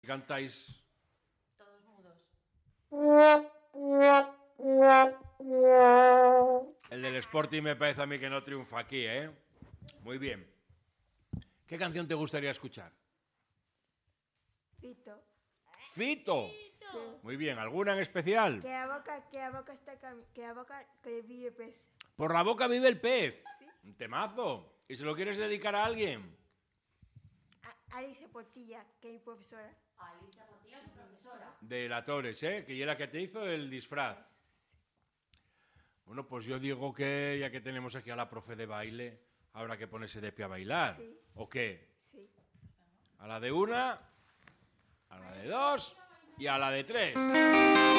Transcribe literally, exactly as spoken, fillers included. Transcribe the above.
Cantáis. Todos mudos. El del Sporting me parece a mí que no triunfa aquí, ¿eh? Muy bien. ¿Qué canción te gustaría escuchar? Fito. ¡Fito! Sí. Muy bien. ¿Alguna en especial? Que a boca, que a boca está cam- que a boca que vive pez. Por la boca vive el pez. Sí. Un temazo. ¿Y se lo quieres dedicar a alguien? A Alicia Portilla, que es mi profesora. Alicia Portilla, su profesora. De la Torres, ¿eh? Que ya era que te hizo el disfraz. Bueno, pues yo digo que ya que tenemos aquí a la profe de baile, habrá que ponerse de pie a bailar. Sí. ¿O qué? Sí. A la de una, a la de dos y a la de tres.